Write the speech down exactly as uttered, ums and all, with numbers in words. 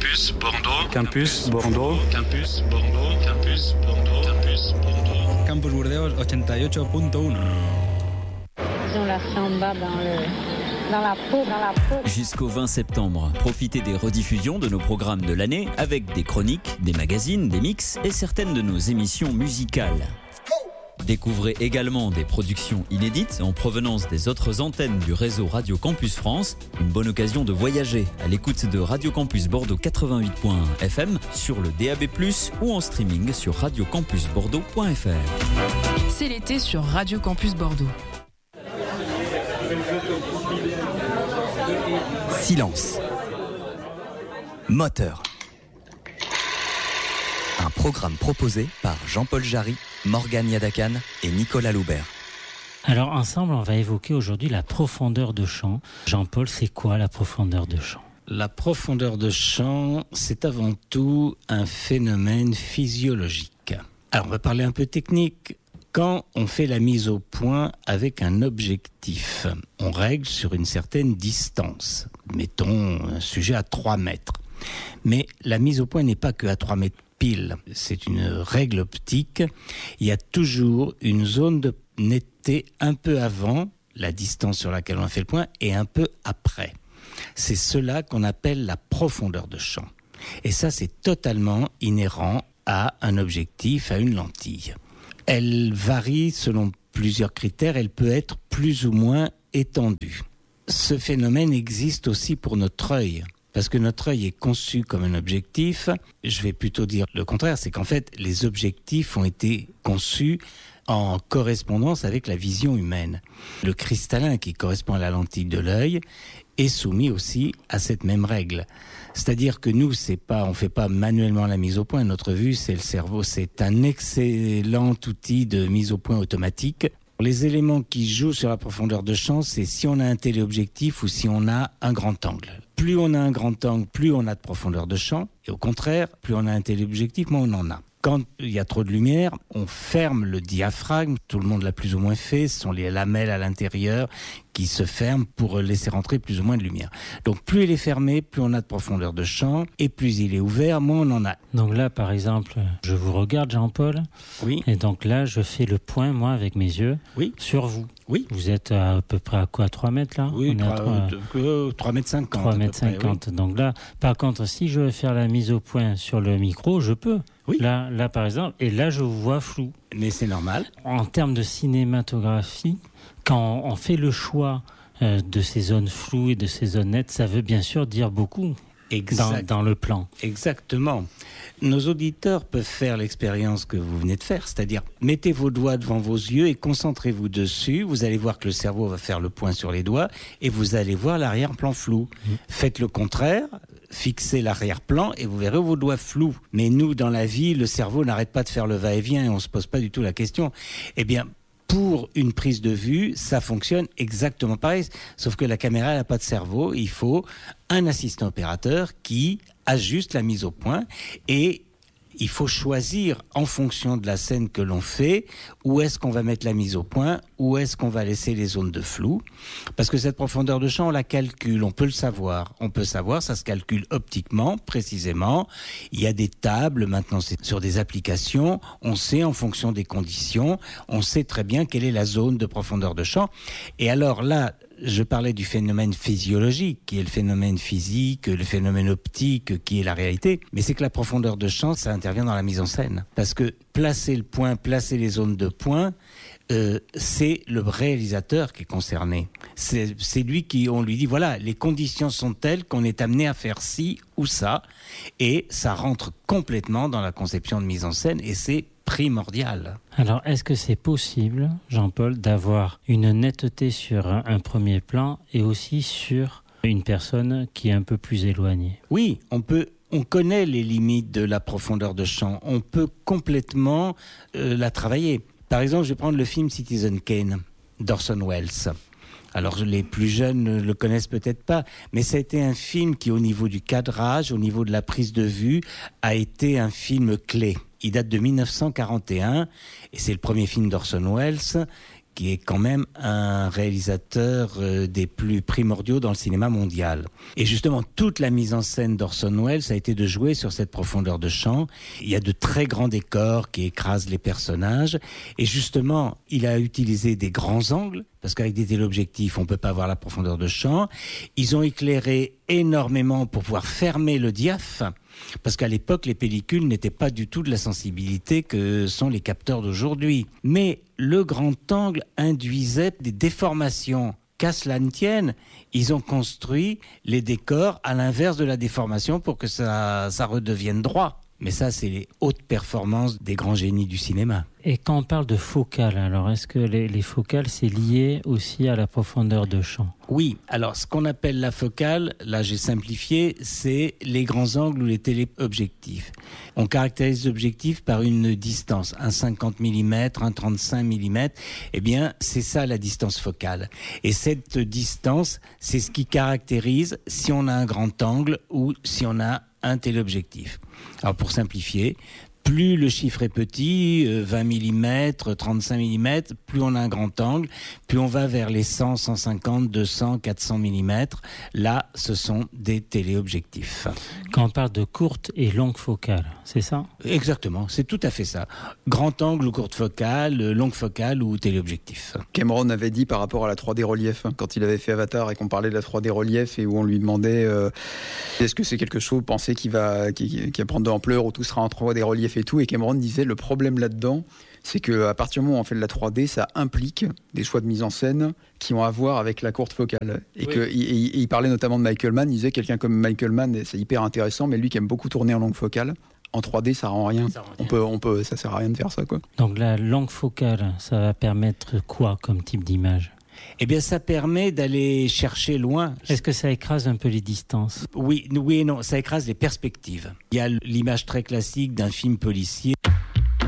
Campus Bordeaux. Campus Bordeaux. Campus Bordeaux. Campus Bordeaux. Campus Bordeaux. Campus Burdeos ochenta y ocho punto uno. Ils ont la samba dans le... dans la peau, dans la peau. Jusqu'au vingt septembre, profitez des rediffusions de nos programmes de l'année avec des chroniques, des magazines, des mix et certaines de nos émissions musicales. Découvrez également des productions inédites en provenance des autres antennes du réseau Radio Campus France. Une bonne occasion de voyager à l'écoute de Radio Campus Bordeaux quatre-vingt-huit point un F M sur le D A B plus, ou en streaming sur radio campus bordeaux point f r. C'est l'été sur Radio Campus Bordeaux. Silence. Moteur. Un programme proposé par Jean-Paul Jarry, Morgane Yadakan et Nicolas Loubert. Alors ensemble, on va évoquer aujourd'hui la profondeur de champ. Jean-Paul, c'est quoi la profondeur de champ ? La profondeur de champ, c'est avant tout un phénomène physiologique. Alors on va parler un peu technique. Quand on fait la mise au point avec un objectif, on règle sur une certaine distance. Mettons un sujet à trois mètres. Mais la mise au point n'est pas que à trois mètres pile. C'est une règle optique. Il y a toujours une zone de netteté un peu avant la distance sur laquelle on a fait le point et un peu après. C'est cela qu'on appelle la profondeur de champ. Et ça, c'est totalement inhérent à un objectif, à une lentille. Elle varie selon plusieurs critères. Elle peut être plus ou moins étendue. Ce phénomène existe aussi pour notre œil. Parce que notre œil est conçu comme un objectif, je vais plutôt dire le contraire, c'est qu'en fait, les objectifs ont été conçus en correspondance avec la vision humaine. Le cristallin, qui correspond à la lentille de l'œil, est soumis aussi à cette même règle. C'est-à-dire que nous, c'est pas, on fait pas manuellement la mise au point. Notre vue, c'est le cerveau. C'est un excellent outil de mise au point automatique. Les éléments qui jouent sur la profondeur de champ, c'est si on a un téléobjectif ou si on a un grand angle. Plus on a un grand angle, plus on a de profondeur de champ. Et au contraire, plus on a un téléobjectif, moins on en a. Quand il y a trop de lumière, on ferme le diaphragme. Tout le monde l'a plus ou moins fait. Ce sont les lamelles à l'intérieur qui se ferment pour laisser rentrer plus ou moins de lumière. Donc plus il est fermé, plus on a de profondeur de champ. Et plus il est ouvert, moins on en a. Donc là, par exemple, je vous regarde, Jean-Paul. Oui. Et donc là, je fais le point, moi, avec mes yeux, oui. sur vous. Oui. Vous êtes à peu près à quoi, trois mètres là ? Oui, trois mètres cinquante. trois mètres cinquante. Oui. Donc là, par contre, si je veux faire la mise au point sur le micro, je peux. Oui. Là, là, par exemple, et là, je vous vois flou. Mais c'est normal. En termes de cinématographie, quand on fait le choix euh, de ces zones floues et de ces zones nettes, ça veut bien sûr dire beaucoup dans, dans le plan. Exactement. Nos auditeurs peuvent faire l'expérience que vous venez de faire, c'est-à-dire mettez vos doigts devant vos yeux et concentrez-vous dessus. Vous allez voir que le cerveau va faire le point sur les doigts et vous allez voir l'arrière-plan flou. Mmh. Faites le contraire. Fixez l'arrière-plan et vous verrez vos doigts flous. Mais nous, dans la vie, le cerveau n'arrête pas de faire le va-et-vient et on ne se pose pas du tout la question. Eh bien, pour une prise de vue, ça fonctionne exactement pareil. Sauf que la caméra n'a pas de cerveau. Il faut un assistant opérateur qui ajuste la mise au point et il faut choisir en fonction de la scène que l'on fait où est-ce qu'on va mettre la mise au point, où est-ce qu'on va laisser les zones de flou. Parce que cette profondeur de champ, on la calcule, on peut le savoir. On peut savoir, ça se calcule optiquement, précisément. Il y a des tables, maintenant c'est sur des applications. On sait en fonction des conditions, on sait très bien quelle est la zone de profondeur de champ. Et alors là, je parlais du phénomène physiologique, qui est le phénomène physique, le phénomène optique, qui est la réalité. Mais c'est que la profondeur de champ, ça intervient dans la mise en scène. Parce que placer le point, placer les zones de point, euh, c'est le réalisateur qui est concerné. C'est, c'est lui qui, on lui dit, voilà, les conditions sont telles qu'on est amené à faire ci ou ça. Et ça rentre complètement dans la conception de mise en scène et c'est primordial. Alors, est-ce que c'est possible, Jean-Paul, d'avoir une netteté sur un, un premier plan et aussi sur une personne qui est un peu plus éloignée ? Oui, on peut. On connaît les limites de la profondeur de champ. On peut complètement euh, la travailler. Par exemple, je vais prendre le film Citizen Kane d'Orson Welles. Alors, les plus jeunes ne le connaissent peut-être pas, mais ça a été un film qui, au niveau du cadrage, au niveau de la prise de vue, a été un film clé. Il date de dix-neuf cent quarante et un et c'est le premier film d'Orson Welles qui est quand même un réalisateur euh, des plus primordiaux dans le cinéma mondial. Et justement, toute la mise en scène d'Orson Welles a été de jouer sur cette profondeur de champ. Il y a de très grands décors qui écrasent les personnages. Et justement, il a utilisé des grands angles, parce qu'avec des téléobjectifs, on ne peut pas voir la profondeur de champ. Ils ont éclairé énormément pour pouvoir fermer le diaph, parce qu'à l'époque, les pellicules n'étaient pas du tout de la sensibilité que sont les capteurs d'aujourd'hui. Mais le grand angle induisait des déformations. Qu'à cela ne tienne, ils ont construit les décors à l'inverse de la déformation pour que ça, ça redevienne droit. Mais ça, c'est les hautes performances des grands génies du cinéma. Et quand on parle de focale, alors est-ce que les, les focales, c'est lié aussi à la profondeur de champ ? Oui, alors ce qu'on appelle la focale, là j'ai simplifié, c'est les grands angles ou les téléobjectifs. On caractérise l'objectif par une distance, un cinquante millimètres, un trente-cinq millimètres, eh bien c'est ça la distance focale. Et cette distance, c'est ce qui caractérise si on a un grand angle ou si on a un téléobjectif. Alors pour simplifier, plus le chiffre est petit, vingt millimètres, trente-cinq millimètres, plus on a un grand angle, plus on va vers les cent, cent cinquante, deux cents, quatre cents millimètres. Là, ce sont des téléobjectifs. Quand on parle de courte et longue focale, c'est ça ? Exactement, c'est tout à fait ça. Grand angle ou courte focale, longue focale ou téléobjectif. Cameron avait dit par rapport à la trois D relief, quand il avait fait Avatar et qu'on parlait de la trois D relief et où on lui demandait euh, est-ce que c'est quelque chose, vous pensez qu'il va, qui, qui va prendre de l'ampleur ou tout sera en trois D relief et tout, et Cameron disait le problème là-dedans, c'est qu'à partir du moment où on fait de la trois D, ça implique des choix de mise en scène qui ont à voir avec la courte focale. Et oui. que, il, il parlait notamment de Michael Mann, il disait quelqu'un comme Michael Mann, c'est hyper intéressant, mais lui qui aime beaucoup tourner en longue focale, en trois D, ça rend rien. Ça rend rien. On peut, on peut, ça sert à rien de faire ça, quoi. Donc la longue focale, ça va permettre quoi comme type d'image ? Eh bien, ça permet d'aller chercher loin. Est-ce que ça écrase un peu les distances ? Oui, oui et non, ça écrase les perspectives. Il y a l'image très classique d'un film policier.